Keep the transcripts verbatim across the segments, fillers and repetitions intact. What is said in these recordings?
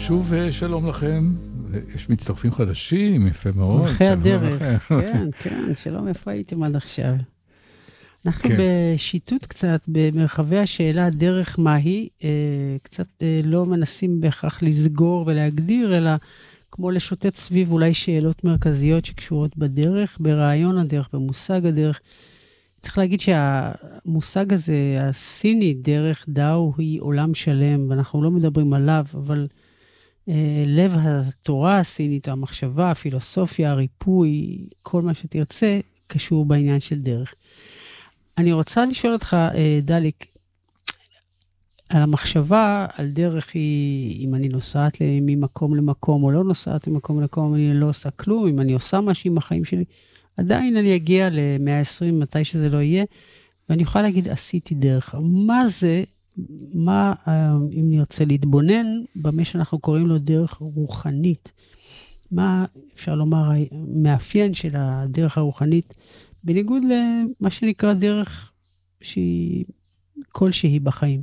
שוב שלום לכם, יש מצטרפים חדשים, יפה מאוד. מלכי הדרך, כן, כן, שלום, איפה הייתם עד עכשיו? אנחנו כן. בשיטוט קצת, במרחבי השאלה דרך מהי, קצת לא מנסים בהכרח לסגור ולהגדיר, אלא כמו לשוטט סביב אולי שאלות מרכזיות שקשורות בדרך, ברעיון הדרך, במושג הדרך. צריך להגיד שהמושג הזה, הסיני, דרך דאו, היא עולם שלם, ואנחנו לא מדברים עליו, אבל אה, לב התורה הסינית, המחשבה, הפילוסופיה, הריפוי, כל מה שתרצה, קשור בעניין של דרך. אני רוצה לשאול אותך, אה, דליק, על המחשבה, על דרך היא, אם אני נוסעת ממקום למקום, או לא נוסעת ממקום למקום, אני לא עושה כלום, אם אני עושה משהו עם החיים שלי, עדיין אני אגיע ל-מאה ועשרים, מתי שזה לא יהיה, ואני יכולה להגיד, עשיתי דרך. מה זה, מה, אם נרצה להתבונן, במה שאנחנו קוראים לו דרך רוחנית, מה אפשר לומר, מאפיין של הדרך הרוחנית, בניגוד למה שנקרא דרך שהיא כלשהי בחיים.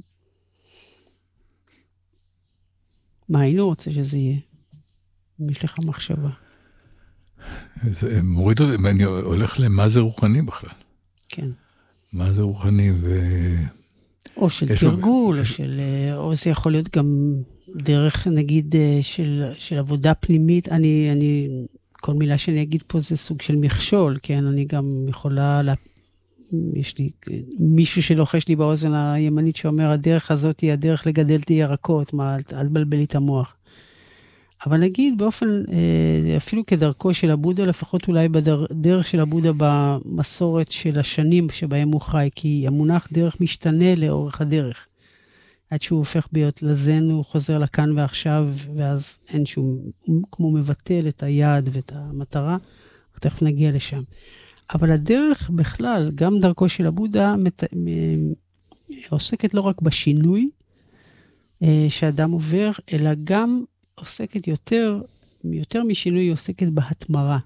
מה היינו רוצה שזה יהיה? אם יש לך מחשבה. זה מוריד אותי, אני הולך למה זה רוחני בכלל. כן. מה זה רוחני ו... או של תרגול, או של... או זה יכול להיות גם דרך, נגיד, של, של עבודה פנימית. אני, אני, כל מילה שאני אגיד פה זה סוג של מכשול, כן? אני גם יכולה... לה... יש לי מישהו שלוחש לי באוזן הימנית שאומר, הדרך הזאת היא הדרך לגדל את ירקות, מה, אל, אל תבלבל לי את המוח. אבל נגיד באופן, אפילו כדרכו של הבודה, לפחות אולי בדרך של הבודה במסורת של השנים שבהם הוא חי, כי המונח דרך משתנה לאורך הדרך. עד שהוא הופך להיות לזן, הוא חוזר לכאן ועכשיו, ואז אין שום, כמו מבטל את היעד ואת המטרה, תכף נגיע לשם. אבל הדרך בכלל, גם דרכו של הבודה, עוסקת לא רק בשינוי שאדם עובר, אלא גם עוסקת יותר, יותר משינוי, עוסקת בהתמרה.